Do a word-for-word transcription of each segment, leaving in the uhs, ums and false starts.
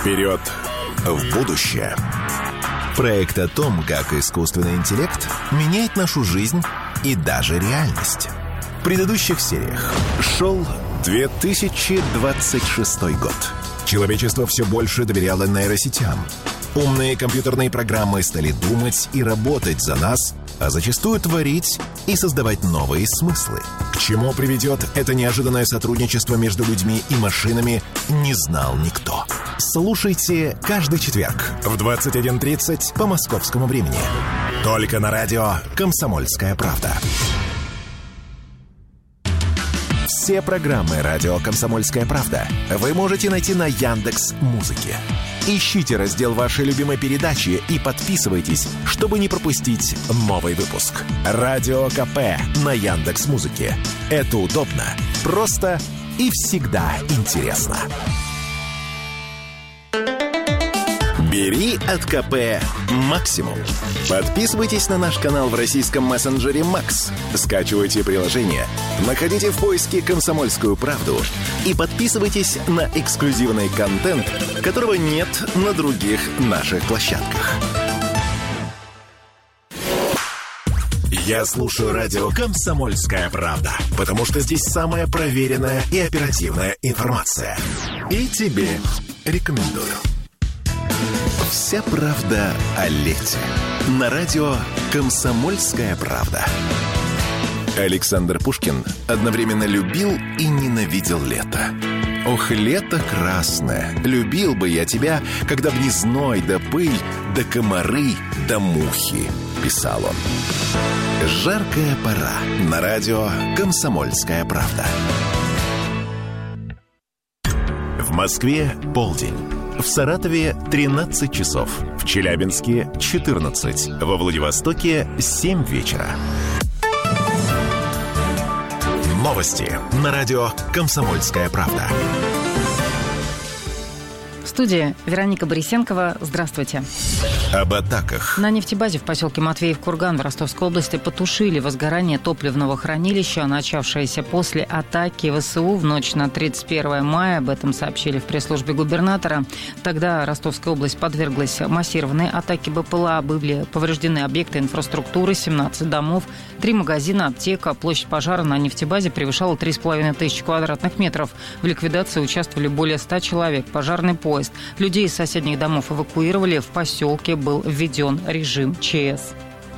Вперед в будущее. Проект о том, как искусственный интеллект меняет нашу жизнь и даже реальность. В предыдущих сериях шел две тысячи двадцать шестой год. Человечество все больше доверяло нейросетям. Умные компьютерные программы стали думать и работать за нас, а зачастую творить и создавать новые смыслы. К чему приведет это неожиданное сотрудничество между людьми и машинами, не знал никто. Слушайте каждый четверг в двадцать один тридцать по московскому времени. Только на радио «Комсомольская правда». Все программы «Радио Комсомольская правда» вы можете найти на Яндекс.Музыке. Ищите раздел вашей любимой передачи и подписывайтесь, чтобы не пропустить новый выпуск. Радио КП на Яндекс.Музыке. Это удобно, просто и всегда интересно. Бери от КП максимум. Подписывайтесь на наш канал в российском мессенджере Макс. Скачивайте приложение, находите в поиске «Комсомольскую правду» и подписывайтесь на эксклюзивный контент, которого нет на других наших площадках. Я слушаю радио «Комсомольская правда», потому что здесь самая проверенная и оперативная информация. И тебе рекомендую. Вся правда о лете. На радио «Комсомольская правда». Александр Пушкин одновременно любил и ненавидел лето. «Ох, лето красное, любил бы я тебя, когда в незной да пыль, да комары, да мухи», — писал он. Жаркая пора. На радио «Комсомольская правда». В Москве полдень. В Саратове тринадцать часов, в Челябинске четырнадцать, во Владивостоке семь вечера. Новости на радио «Комсомольская правда». В студии Вероника Борисенкова. Здравствуйте. Об атаках. На нефтебазе в поселке Матвеев-Курган в Ростовской области потушили возгорание топливного хранилища, начавшееся после атаки ВСУ в ночь на тридцать первое мая. Об этом сообщили в пресс-службе губернатора. Тогда Ростовская область подверглась массированной атаке БПЛА. Были повреждены объекты инфраструктуры, семнадцать домов, три магазина, аптека. Площадь пожара на нефтебазе превышала три с половиной тысячи квадратных метров. В ликвидации участвовали более ста человек. Пожарный поезд. Людей из соседних домов эвакуировали. В поселке был введен режим ЧС.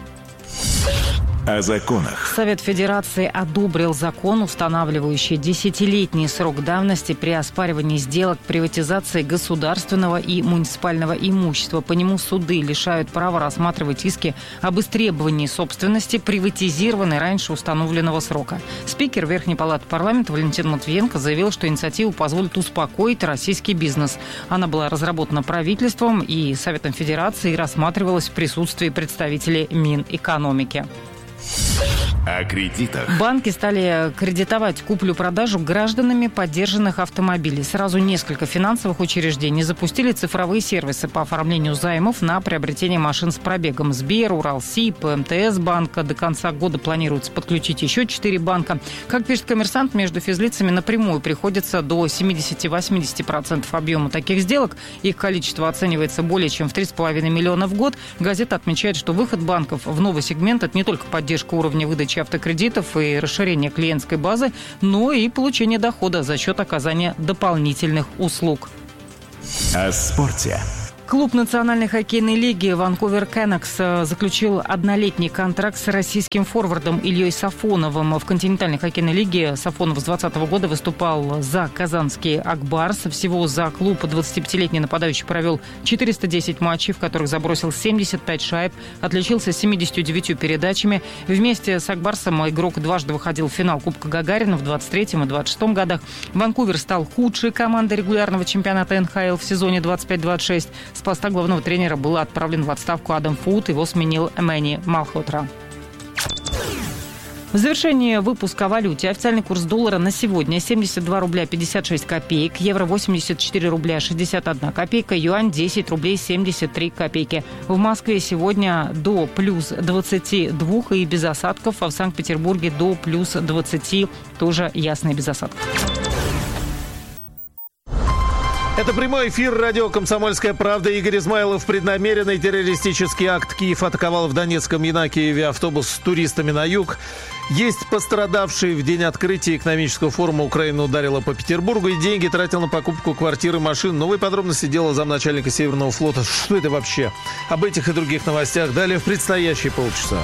О законах. Совет Федерации одобрил закон, устанавливающий десятилетний срок давности при оспаривании сделок приватизации государственного и муниципального имущества. По нему суды лишают права рассматривать иски об истребовании собственности, приватизированной раньше установленного срока. Спикер Верхней палаты парламента Валентин Матвиенко заявил, что инициатива позволит успокоить российский бизнес. Она была разработана правительством и Советом Федерации и рассматривалась в присутствии представителей Минэкономики. О кредитах. Банки стали кредитовать куплю-продажу гражданами подержанных автомобилей. Сразу несколько финансовых учреждений запустили цифровые сервисы по оформлению займов на приобретение машин с пробегом. Сбер, Уралсиб, МТС банка. До конца года планируется подключить еще четыре банка. Как пишет «Коммерсант», между физлицами напрямую приходится до семьдесят-восемьдесят процентов объема таких сделок. Их количество оценивается более чем в три с половиной миллиона в год. Газета отмечает, что выход банков в новый сегмент – это не только поддержка уровня выдачи автокредитов и расширение клиентской базы, но и получение дохода за счет оказания дополнительных услуг. О спорте. Клуб Национальной хоккейной лиги «Ванкувер Кэнакс» заключил однолетний контракт с российским форвардом Ильей Сафоновым. В континентальной хоккейной лиге Сафонов с двадцатого года выступал за казанский «Акбарс». Всего за клуб двадцатипятилетний нападающий провел четыреста десять матчей, в которых забросил семьдесят пять шайб, отличился семьюдесятью девятью передачами. Вместе с «Акбарсом» игрок дважды выходил в финал Кубка Гагарина в двадцать третьем и двадцать шестом годах. Ванкувер стал худшей командой регулярного чемпионата эн ха эл в сезоне двадцать пять двадцать шесть. С поста главного тренера был отправлен в отставку Адам Фут, его сменил Мэнни Малхотра. В завершении выпуска о валюте. Официальный курс доллара на сегодня семьдесят два рубля пятьдесят шесть копеек, евро восемьдесят четыре рубля шестьдесят одна копейка, юань десять рублей семьдесят три копейки. В Москве сегодня до плюс двадцати двух и без осадков, а в Санкт-Петербурге до плюс двадцати, тоже ясно и без осадков. Это прямой эфир радио «Комсомольская правда». Игорь Измайлов. Преднамеренный террористический акт. Киев атаковал в Донецком Янакиеве автобус с туристами на юг. Есть пострадавшие. В день открытия экономического форума Украина ударила по Петербургу и деньги тратил на покупку квартир и машин. Новые подробности дела замначальника Северного флота. Что это вообще? Об этих и других новостях далее в предстоящие полчаса.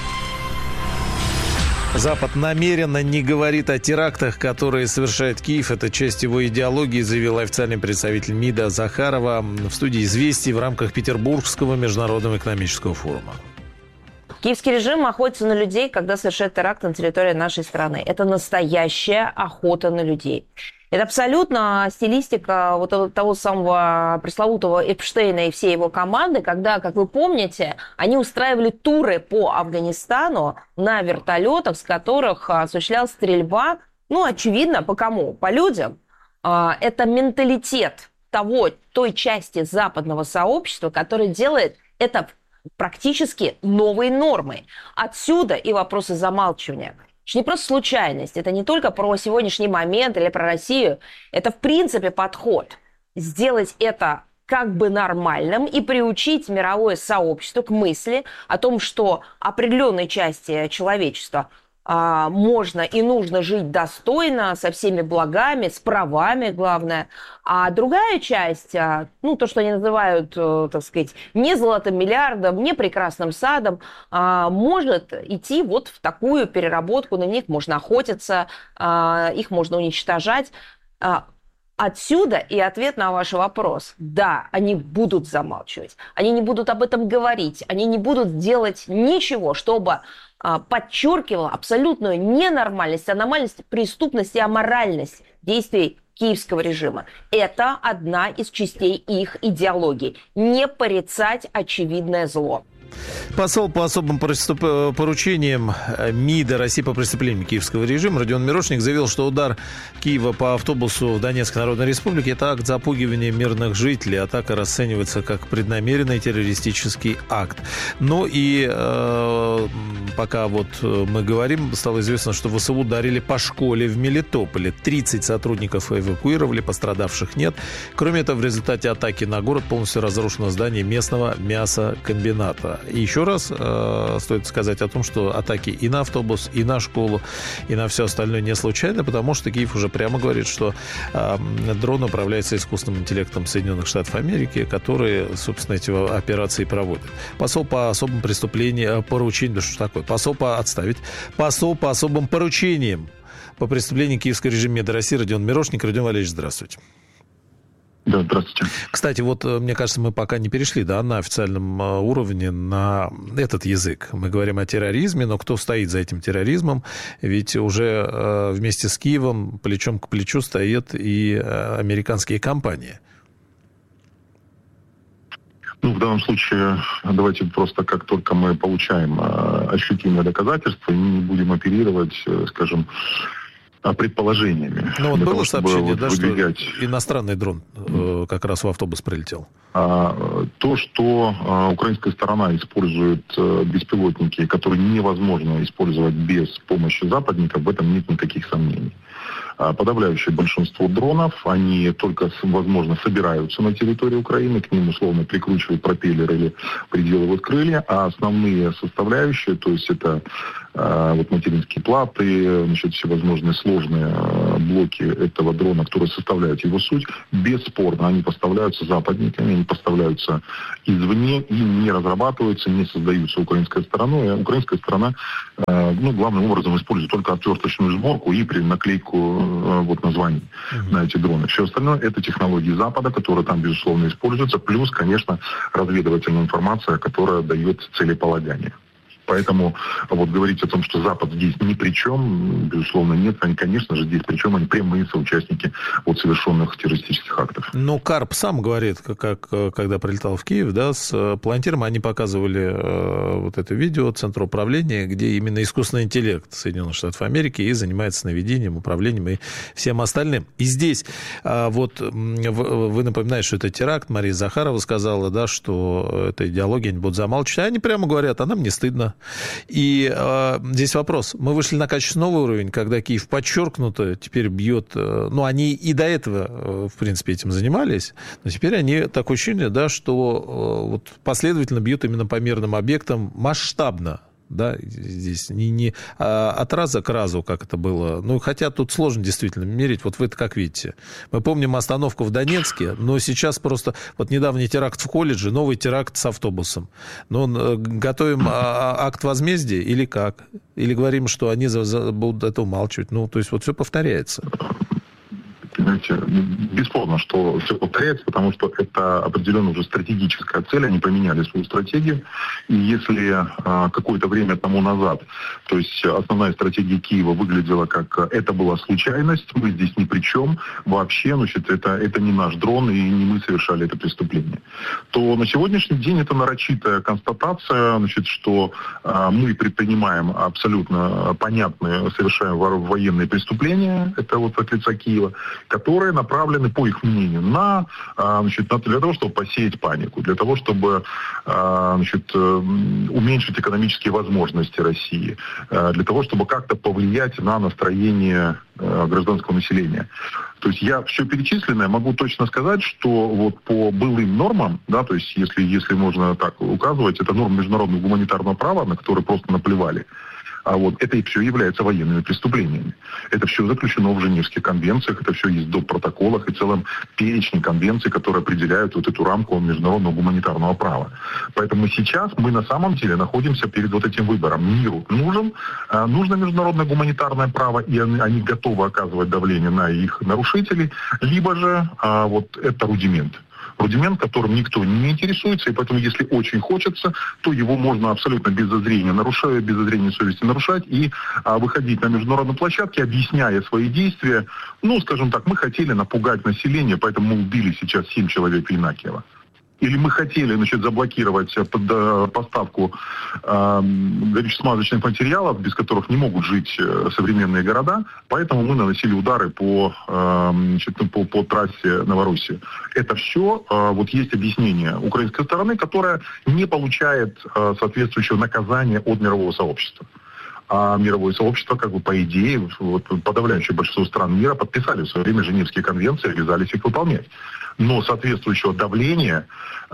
Запад намеренно не говорит о терактах, которые совершает Киев. Это часть его идеологии, заявил официальный представитель МИДа Захарова в студии «Известий» в рамках Петербургского международного экономического форума. Киевский режим охотится на людей, когда совершает теракт на территории нашей страны. Это настоящая охота на людей. Это абсолютно стилистика вот того самого пресловутого Эпштейна и всей его команды, когда, как вы помните, они устраивали туры по Афганистану на вертолетах, с которых осуществлялась стрельба, ну, очевидно, по кому? По людям. Это менталитет того, той части западного сообщества, которая делает это практически новой нормой. Отсюда и вопросы замалчивания. Это не просто случайность, это не только про сегодняшний момент или про Россию, это в принципе подход. Сделать это как бы нормальным и приучить мировое сообщество к мысли о том, что определенной части человечества а, можно и нужно жить достойно, со всеми благами, с правами, главное. А другая часть, а, ну, то, что они называют, так сказать, не золотым миллиардом, не прекрасным садом, а, может идти вот в такую переработку, на них можно охотиться, а, их можно уничтожать. А, Отсюда и ответ на ваш вопрос. Да, они будут замалчивать, они не будут об этом говорить, они не будут делать ничего, чтобы а, подчеркивало абсолютную ненормальность, аномальность, преступность и аморальность действий киевского режима. Это одна из частей их идеологии. Не порицать очевидное зло. Посол по особым поручениям МИДа России по преступлениям киевского режима Родион Мирошник заявил, что удар Киева по автобусу в Донецкой Народной Республике – это акт запугивания мирных жителей. Атака расценивается как преднамеренный террористический акт. Ну и э, пока вот мы говорим, стало известно, что ВСУ ударили по школе в Мелитополе. тридцать сотрудников эвакуировали, пострадавших нет. Кроме этого, в результате атаки на город полностью разрушено здание местного мясокомбината. И еще раз э, стоит сказать о том, что атаки и на автобус, и на школу, и на все остальное не случайно, потому что Киев уже прямо говорит, что э, дрон управляется искусственным интеллектом Соединенных Штатов Америки, которые, собственно, эти операции проводят. Посол по особым преступлениям, поручениям, да что ж такое, посол по отставить, посол по особым поручениям по преступлениям киевского режима МИДа России Родион Мирошник. Родион Валерьевич, здравствуйте. Да, здравствуйте. Кстати, вот мне кажется, мы пока не перешли, да, на официальном уровне на этот язык. Мы говорим о терроризме, но кто стоит за этим терроризмом? Ведь уже э, вместе с Киевом плечом к плечу стоят и э, американские компании. Ну, в данном случае давайте просто как только мы получаем э, ощутимые доказательства, не будем оперировать, э, скажем, предположениями. Ну, вот было того, сообщение, вот да, выдвигать... что иностранный дрон э, как раз в автобус прилетел. А, то, что а, украинская сторона использует а, беспилотники, которые невозможно использовать без помощи западников, в этом нет никаких сомнений. А, подавляющее большинство дронов, они только, возможно, собираются на территории Украины, к ним условно прикручивают пропеллер или приделывают крылья, а основные составляющие, то есть это вот материнские платы, значит, всевозможные сложные блоки этого дрона, которые составляют его суть, бесспорно, они поставляются западниками, они поставляются извне и не разрабатываются, не создаются украинской стороной. А украинская сторона, ну, главным образом использует только отверточную сборку и при наклейку вот названий mm-hmm. на эти дроны. Все остальное — это технологии Запада, которые там, безусловно, используются, плюс, конечно, разведывательная информация, которая дает целеполагание. Поэтому вот говорить о том, что Запад здесь ни при чем, безусловно, нет. Они, конечно же, здесь причем они прямые соучастники вот совершенных террористических актов. Но Карп сам говорит, как, как когда прилетал в Киев, да, с планетиром, они показывали э, вот это видео Центра управления, где именно искусственный интеллект Соединенных Штатов Америки и занимается наведением, управлением и всем остальным. И здесь э, вот вы, вы напоминаете, что это теракт. Мария Захарова сказала, да, что эта идеология они будут замалчивать. А они прямо говорят, а нам не стыдно. И э, здесь вопрос. Мы вышли на качественный новый уровень, когда Киев подчеркнуто теперь бьет... Э, ну, они и до этого, э, в принципе, этим занимались, но теперь они, такое ощущение, да, что э, вот последовательно бьют именно по мирным объектам масштабно. Да, здесь не, не а, от раза к разу, как это было. Ну, хотя тут сложно действительно мерить. Вот вы это как видите. Мы помним остановку в Донецке, но сейчас просто... Вот недавний теракт в колледже, новый теракт с автобусом. Но он, готовим а, акт возмездия или как? Или говорим, что они за, за, будут это умалчивать? Ну, то есть вот все повторяется. Понимаете, бесспорно, что все повторяется, потому что это определенно уже стратегическая цель, они поменяли свою стратегию. И если а, какое-то время тому назад, то есть основная стратегия Киева выглядела как это была случайность, мы здесь ни при чем, вообще, значит, это, это не наш дрон, и не мы совершали это преступление, то на сегодняшний день это нарочитая констатация, значит, что а, мы предпринимаем абсолютно понятные, совершаем военные преступления, это вот от лица Киева, которые направлены, по их мнению, на, значит, для того, чтобы посеять панику, для того, чтобы, значит, уменьшить экономические возможности России, для того, чтобы как-то повлиять на настроение гражданского населения. То есть я все перечисленное могу точно сказать, что вот по былым нормам, да, то есть если, если можно так указывать, это нормы международного гуманитарного права, на которые просто наплевали. А вот это и все является военными преступлениями. Это все заключено в Женевских конвенциях, это все есть в протоколах и целом перечне конвенций, которые определяют вот эту рамку международного гуманитарного права. Поэтому сейчас мы на самом деле находимся перед вот этим выбором. Миру нужен, нужно международное гуманитарное право, и они, они готовы оказывать давление на их нарушителей, либо же а, вот это рудимент. Рудимент, которым никто не интересуется, и поэтому, если очень хочется, то его можно абсолютно без зазрения нарушать, без зазрения совести нарушать и а, выходить на международные площадки, объясняя свои действия. Ну, скажем так, мы хотели напугать население, поэтому мы убили сейчас семь человек в Янакиево. Или мы хотели, значит, заблокировать под, поставку э, горюче-смазочных материалов, без которых не могут жить современные города, поэтому мы наносили удары по, э, значит, по, по трассе Новороссия. Это все, э, вот есть объяснение украинской стороны, которая не получает э, соответствующего наказания от мирового сообщества. А мировое сообщество, как бы по идее, вот, подавляющее большинство стран мира подписали в свое время Женевские конвенции и обязались их выполнять. Но соответствующего давления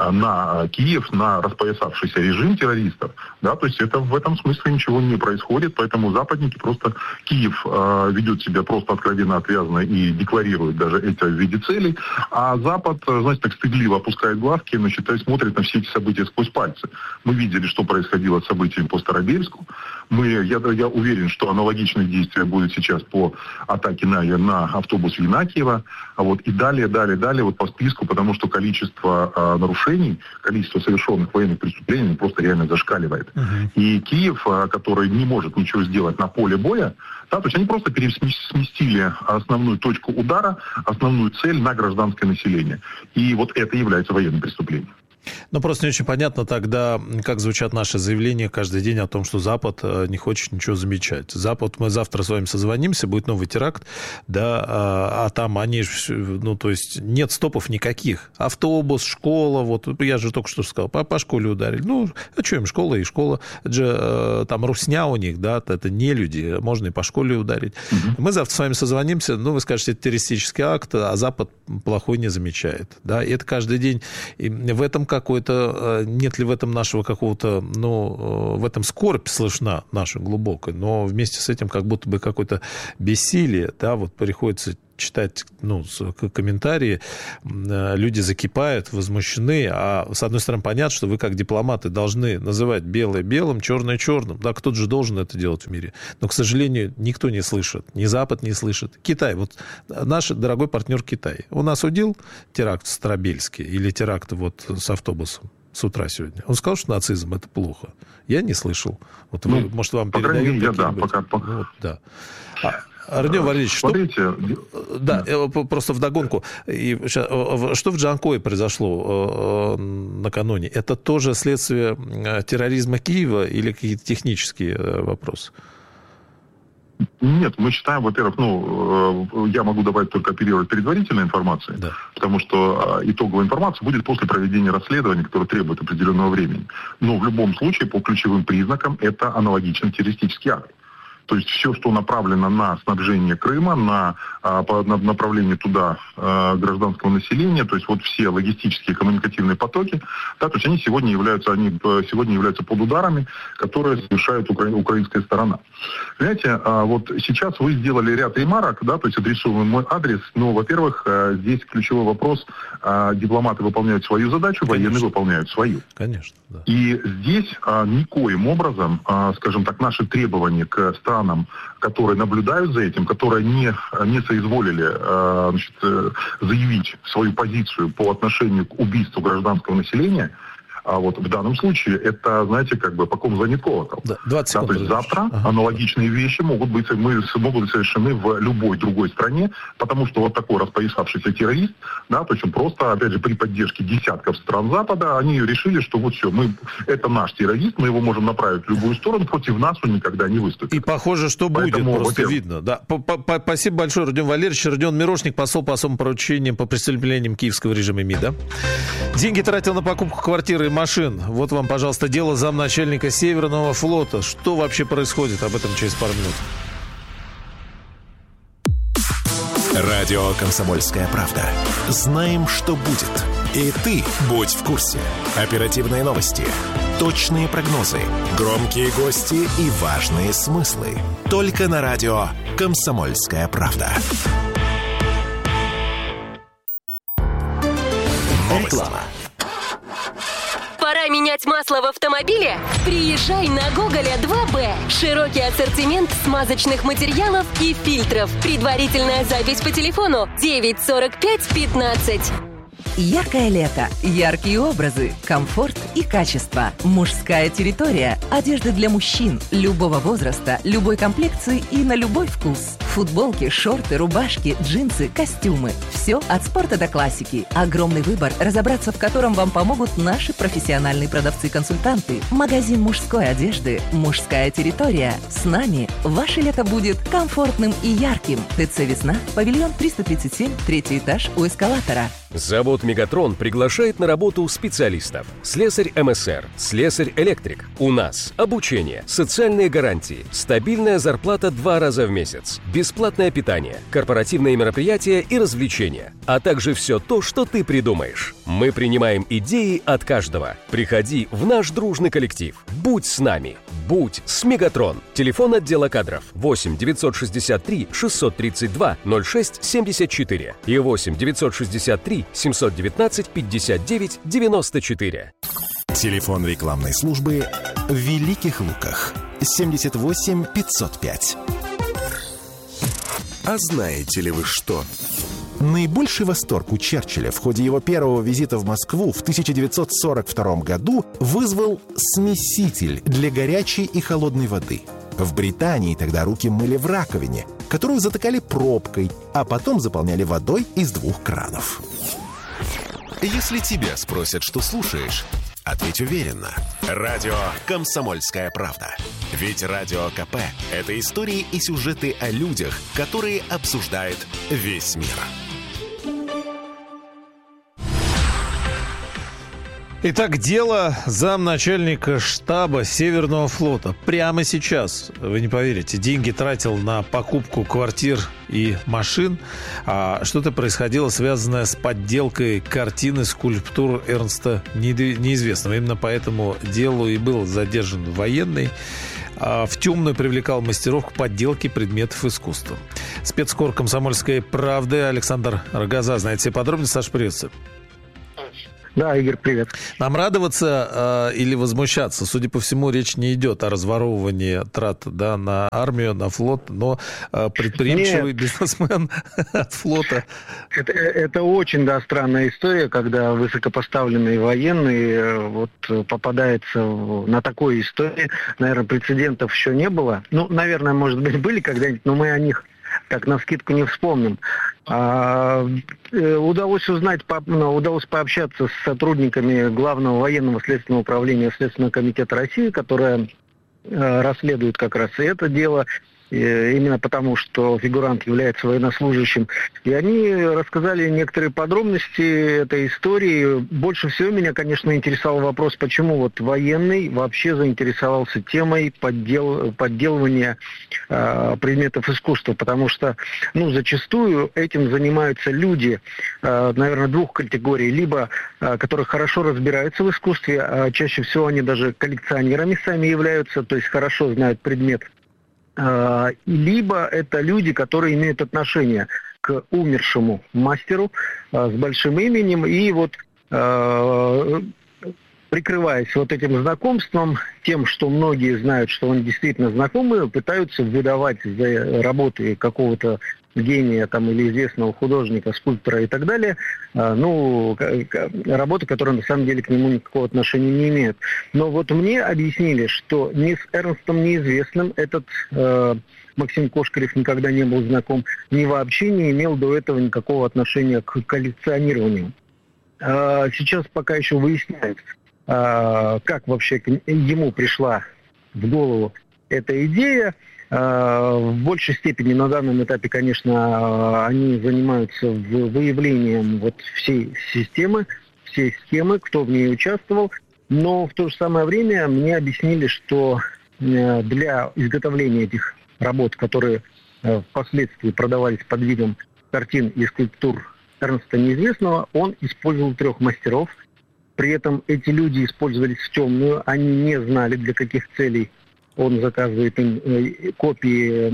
на Киев, на распоясавшийся режим террористов, да, то есть это в этом смысле ничего не происходит, поэтому западники просто, Киев э, ведет себя просто откровенно отвязно и декларирует даже это в виде целей, а Запад, знаете, так стыдливо опускает глазки, значит, и смотрит на все эти события сквозь пальцы. Мы видели, что происходило с событиями по Старобельску. Мы, я, я уверен, что аналогичные действия будут сейчас по атаке на, на автобус Янакиева, а вот и далее, далее, далее, вот по списку, потому что количество а, нарушений, количество совершенных военных преступлений просто реально зашкаливает. Uh-huh. И Киев, а, который не может ничего сделать на поле боя, да, то есть они просто пересместили основную точку удара, основную цель на гражданское население. И вот это является военным преступлением. Ну, просто не очень понятно тогда, как звучат наши заявления каждый день о том, что Запад не хочет ничего замечать. Запад, мы завтра с вами созвонимся, будет новый теракт, да, а, а там они, ну, то есть нет стопов никаких. Автобус, школа, вот, я же только что сказал, по, по школе ударили. Ну, а что им, школа и школа, это же там русня у них, да, это не люди, можно и по школе ударить. Угу. Мы завтра с вами созвонимся, ну, вы скажете, это террористический акт, а Запад плохой не замечает, да, и это каждый день, и в этом какой-то, нет ли в этом нашего какого-то, ну, в этом скорбь слышна наша глубокая, но вместе с этим как будто бы какое-то бессилие, да, вот приходится читать, ну, комментарии, люди закипают, возмущены, а с одной стороны понятно, что вы как дипломаты должны называть белое белым, черное черным, да, кто-то же должен это делать в мире, но, к сожалению, никто не слышит, ни Запад не слышит. Китай, вот наш дорогой партнер Китай, он осудил теракт в Старобельске или теракт вот с автобусом с утра сегодня? Он сказал, что нацизм — это плохо. Я не слышал. Вот вы, ну, может, вам передают? Я, да, пока, пока. Вот, да. А, Артем Валерьевич, что... Смотрите... Да, да, просто вдогонку. И что в Джанкое произошло накануне? Это тоже следствие терроризма Киева или какие-то технические вопросы? Нет, мы считаем, во-первых, ну, я могу давать только оперировать предварительной информацией, да. потому что итоговая информация будет после проведения расследования, которое требует определенного времени. Но в любом случае, по ключевым признакам, это аналогичный террористический акт. То есть все, что направлено на снабжение Крыма, на, на направление туда гражданского населения, то есть вот все логистические коммуникативные потоки, да, то есть они сегодня являются, они сегодня являются под ударами, которые совершает укра... украинская сторона. Понимаете, вот сейчас вы сделали ряд ремарок, да, то есть адресован мой адрес, но, во-первых, здесь ключевой вопрос, дипломаты выполняют свою задачу, Конечно. Военные выполняют свою. Конечно, да. И здесь никоим образом, скажем так, наши требования к странам, которые наблюдают за этим, которые не, не соизволили значит, заявить свою позицию по отношению к убийству гражданского населения, а вот в данном случае это, знаете, как бы по ком звонит колокол. Да, двадцать секунд, да, то есть завтра ага. аналогичные вещи могут быть, мы, могут быть совершены в любой другой стране, потому что вот такой распоясавшийся террорист, да, то есть он просто, опять же, при поддержке десятков стран Запада, они решили, что вот все, мы, это наш террорист, мы его можем направить в любую сторону, против нас он никогда не выступит. И похоже, что Поэтому, будет, просто видно. Да. Спасибо большое, Родион Валерьевич. Родион Мирошник, посол по особым поручениям по преступлениям киевского режима МИДа. Деньги тратил на покупку квартиры машин. Вот вам, пожалуйста, дело замначальника Северного флота. Что вообще происходит? Об этом через пару минут. Радио «Комсомольская правда». Знаем, что будет. И ты будь в курсе. Оперативные новости, точные прогнозы, громкие гости и важные смыслы. Только на радио «Комсомольская правда». Реклама. Пора менять масло в автомобиле? Приезжай на Гоголя два бэ. Широкий ассортимент смазочных материалов и фильтров. Предварительная запись по телефону девять сорок пять пятнадцать. Яркое лето, яркие образы, комфорт и качество. Мужская территория. Одежда для мужчин любого возраста, любой комплекции и на любой вкус. Футболки, шорты, рубашки, джинсы, костюмы. Все от спорта до классики. Огромный выбор, разобраться в котором вам помогут наши профессиональные продавцы-консультанты. Магазин мужской одежды «Мужская территория». С нами ваше лето будет комфортным и ярким. ТЦ «Весна», павильон триста тридцать семь, третий этаж у эскалатора. Завод «Мегатрон» приглашает на работу специалистов. Слесарь эм эс эр, слесарь-электрик. У нас обучение, социальные гарантии, стабильная зарплата два раза в месяц, бесплатное питание, корпоративные мероприятия и развлечения, а также все то, что ты придумаешь. Мы принимаем идеи от каждого. Приходи в наш дружный коллектив. Будь с нами. Будь с «Мегатрон». Телефон отдела кадров восемь девятьсот шестьдесят три шестьсот тридцать два ноль шесть семьдесят четыре и восемь девятьсот шестьдесят три семьсот девятнадцать пятьдесят девять девяносто четыре. Телефон рекламной службы в Великих Луках семьдесят восемь пятьсот пять. А знаете ли вы что? Наибольший восторг у Черчилля в ходе его первого визита в Москву в тысяча девятьсот сорок втором году вызвал смеситель для горячей и холодной воды. В Британии тогда руки мыли в раковине, которую затыкали пробкой, а потом заполняли водой из двух кранов. Если тебя спросят, что слушаешь, ответь уверенно. Радио «Комсомольская правда». Ведь Радио КП – это истории и сюжеты о людях, которые обсуждает весь мир. Итак, дело замначальника штаба Северного флота. Прямо сейчас, вы не поверите, деньги тратил на покупку квартир и машин. А что-то происходило, связанное с подделкой картины скульптур Эрнста Неизвестного. Именно по этому делу и был задержан военный. В темную привлекал мастеров к подделке предметов искусства. Спецкор «Комсомольской правды» Александр Рогоза знает все подробности. Саша, приветствую. Да, Игорь, привет. Нам радоваться э, или возмущаться? Судя по всему, речь не идет о разворовывании трат, да, на армию, на флот, но э, предприимчивый Нет. бизнесмен от флота. Это, это очень, да, странная история, когда высокопоставленный военный вот попадается на такой истории. Наверное, прецедентов еще не было. Ну, наверное, может быть, были когда-нибудь, но мы о них так навскидку не вспомним. А, э, удалось узнать, по, ну, удалось пообщаться с сотрудниками Главного военного следственного управления Следственного комитета России, которое э, расследует как раз и это дело. именно потому, что фигурант является военнослужащим. И они рассказали некоторые подробности этой истории. Больше всего меня, конечно, интересовал вопрос, почему вот военный вообще заинтересовался темой поддел... подделывания э, предметов искусства. Потому что, ну, зачастую этим занимаются люди, э, наверное, двух категорий. Либо, э, которые хорошо разбираются в искусстве, а чаще всего они даже коллекционерами сами являются, то есть хорошо знают предмет. Либо это люди, которые имеют отношение к умершему мастеру с большим именем, и вот прикрываясь вот этим знакомством, тем, что многие знают, что он действительно знакомый, пытаются выдавать за работы какого-то гения там, или известного художника, скульптора и так далее, ну, работы, которые на самом деле к нему никакого отношения не имеют. Но вот мне объяснили, что ни с Эрнстом Неизвестным этот э, Максим Кошкарев никогда не был знаком, ни вообще не имел до этого никакого отношения к коллекционированию. Э, сейчас пока еще выясняется, э, как вообще ему пришла в голову эта идея. В большей степени на данном этапе, конечно, они занимаются выявлением вот всей системы, всей схемы, кто в ней участвовал. Но в то же самое время мне объяснили, что для изготовления этих работ, которые впоследствии продавались под видом картин и скульптур Эрнста Неизвестного, он использовал трех мастеров. При этом эти люди использовались в темную, они не знали, для каких целей он заказывает им э, копии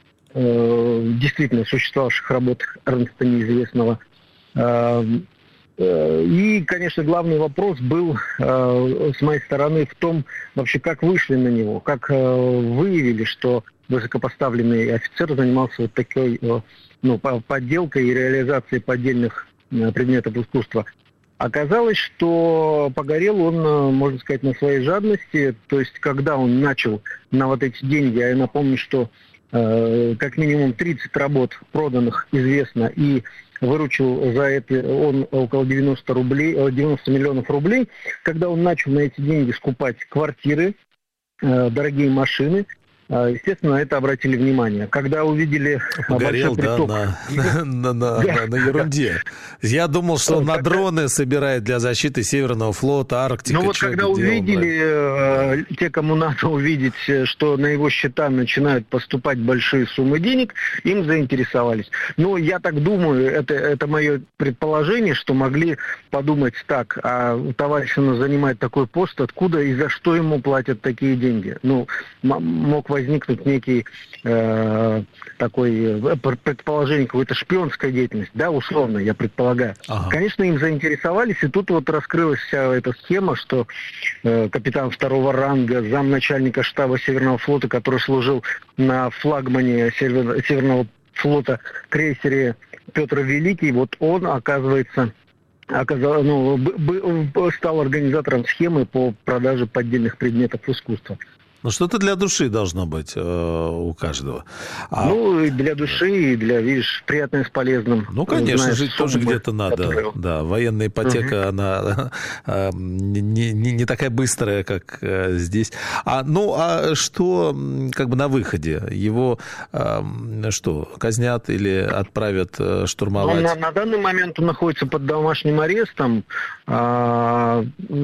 э, действительно существовавших работ Эрнста Неизвестного. Э, э, и, конечно, главный вопрос был э, с моей стороны в том, вообще, как вышли на него, как э, выявили, что высокопоставленный офицер занимался вот такой э, ну, подделкой и реализацией поддельных э, предметов искусства. Оказалось, что погорел он, можно сказать, на своей жадности. То есть, когда он начал на вот эти деньги, а я напомню, что э, как минимум тридцать работ проданных известно, и выручил за это он около девяносто рублей, девяносто миллионов рублей, когда он начал на эти деньги скупать квартиры, э, дорогие машины, естественно, на это обратили внимание. Когда увидели Погорел, большой приток... да, на, на, на, на, на ерунде. Я думал, что он на дроны собирает для защиты Северного флота, Арктики. Ну вот когда увидели, э, те, кому надо увидеть, что на его счета начинают поступать большие суммы денег, им заинтересовались. Но я так думаю, это, это мое предположение, что могли подумать так, а у товарища занимает такой пост, откуда и за что ему платят такие деньги. Ну, м- мог возникнуть некий э, такой предположение, какой-то шпионская деятельность, да, условно, я предполагаю. Ага. Конечно, им заинтересовались, и тут вот раскрылась вся эта схема, что э, капитан второго ранга, замначальника штаба Северного флота, который служил на флагмане Север, Северного флота крейсере Петр Великий, вот он, оказывается, оказал, ну, б, б, стал организатором схемы по продаже поддельных предметов искусства. Ну, что-то для души должно быть э, у каждого. А... Ну, и для души, и для, видишь, приятное с полезным. Ну, конечно, знаешь, жить тоже где-то надо. которые... Да, военная ипотека, угу. она э, не, не, не такая быстрая, как э, здесь. А, ну, а что как бы на выходе? Его э, что, казнят или отправят э, штурмовать? Ну, на, на данный момент он находится под домашним арестом. А,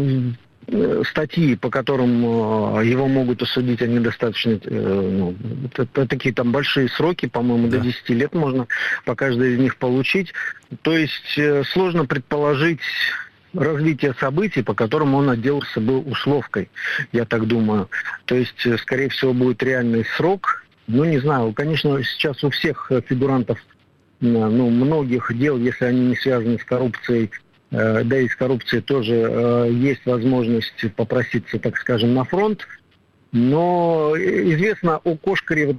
статьи, по которым его могут осудить, они достаточно, ну, это, такие там большие сроки, по-моему, да. До десяти лет можно по каждой из них получить. То есть сложно предположить развитие событий, по которым он отделался бы условкой, я так думаю. То есть, скорее всего, будет реальный срок. Ну, не знаю, конечно, сейчас у всех фигурантов, ну, многих дел, если они не связаны с коррупцией, да и с коррупцией тоже э, есть возможность попроситься, так скажем, на фронт. Но известно о Кошкареве